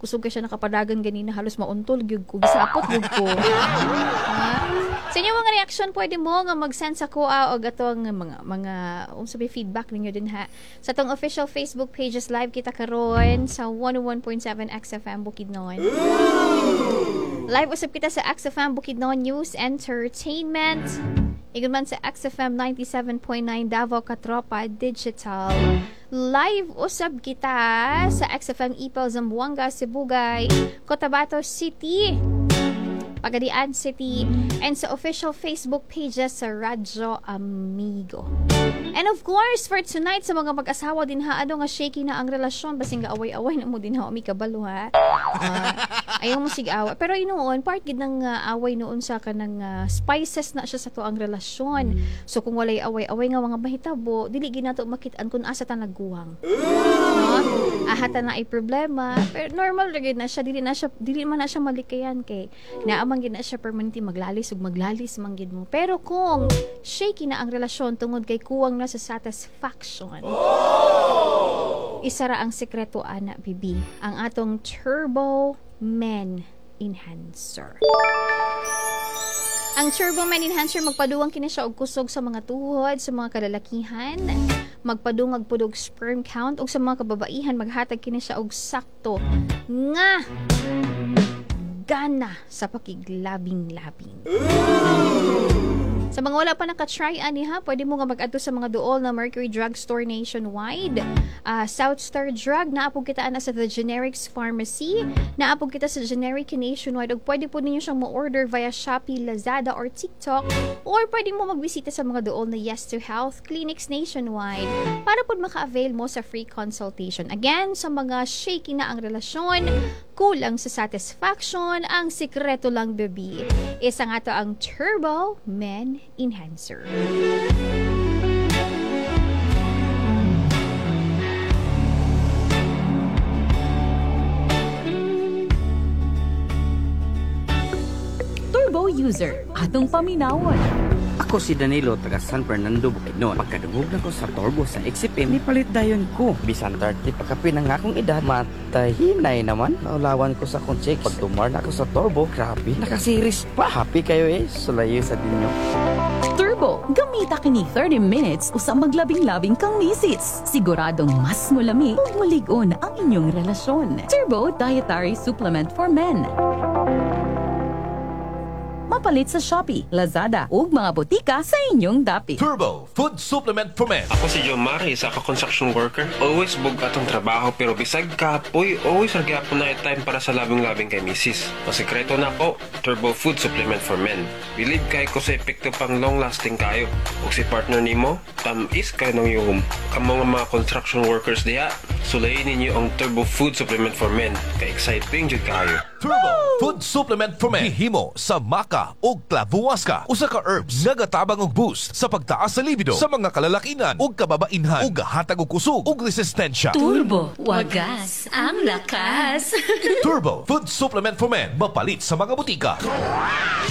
kusog ka siya nakapadagan ganina halos mauntol gyud ko gisapot gyud ko. Sa inyong mga reaction pwede mo nga mag-send sa kuha og atong mga sabi feedback ninyo din ha sa tong official Facebook pages live kita karon sa 101.7 XFM Bukidnon. Live usab kita sa XFM Bukidnon News Entertainment. Igon man sa XFM 97.9 Davao Katropa Digital. Live usab kita sa XFM Ipal Zamboanga Sibugay, Cotabato City, Pagadian City, and sa official Facebook pages sa Radyo Amigo. And of course, for tonight, sa mga mag-asawa din ha, ano nga shaky na ang relasyon, basing nga away-away na mo din ha, umikabalo ha. Ayaw mo sig-away. Pero noon, part gid ng away noon sa kanang spices na siya sa to ang relasyon. So kung walay away-away nga mga mahitabo, dili gid nato makit-an kung asa ta nagguwang. No? Ahata na ay problema, pero normal ra gid na siya, dili man na siya malikayan kay naamang gid na siya permanente maglalis ug maglalis man gid mo. Pero kung shaky na ang relasyon tungod kay kuwang na sa satisfaction. Isa ra ang sekreto ana bibi, ang atong Turbo Men Enhancer. Ang Turbo Men Enhancer magpaduwang kini siya og kusog sa mga tuhod sa mga kalalakihan, magpadungag pud og sperm count, ug sa mga kababaihan maghatag kini siya og sakto nga gana sa pakiglabing-labing. Sa mga wala pa naka-try ani ha, pwede mo nga mag-adto sa mga duol na Mercury Drugstore nationwide. South Star Drug, naapog kita na sa The Generics Pharmacy, naapog kita sa Generic nationwide, ug pwede po ninyo siyang ma-order via Shopee, Lazada, or TikTok, or pwede mo magbisita sa mga duol na Yes to Health clinics nationwide para po maka-avail mo sa free consultation. Again, sa mga shaky na ang relasyon, kulang sa satisfaction, ang sikreto lang baby, isa nga to ang Turbo Men Enhancer. Turbo user, atong paminawon. Ako si Danilo, taga San Fernando, Bukidnon. Pagkadungog na ko sa Turbo sa XFM, nipalit dayon ko. Bisan 30 pagkapi ng akong edad, matahinay naman. Naulawan ko sa akong check. Pag tumar na ako sa Turbo, grabe, nakasiris pa. Happy kayo sulayo sa dinyo. Turbo, gamita kini 30 minutes usang maglabing-labing kang misis. Siguradong mas mulami ug mulig-on ang inyong relasyon. Turbo Dietary Supplement for Men. Mapalit sa Shopee, Lazada, ug mga botika sa inyong dapit. Turbo Food Supplement for Men. Ako si John Mari, isa ka construction worker. Always bug atong trabaho pero bisag kapoy, always ragyapon na time para sa labing-labing kay misis. Masikreto na ko, Turbo Food Supplement for Men. Believe kay ko sa epekto pang long-lasting kayo. Ug si partner nimo, tamis kayo ng yung mga construction workers diha. Sulayin ninyo ang Turbo Food Supplement for Men. Ka-exciting jud kayo. Turbo Food Supplement for Men. Hihimo sa maka o klavuwaska. Usa ka herbs nga gatabang og boost sa pagtaas sa libido sa mga kalalakinan ug kababainhan ug gahatag og kusog ug resistensya. Turbo, wagas ang lakas. Turbo Food Supplement for Men, mapalit sa mga butika.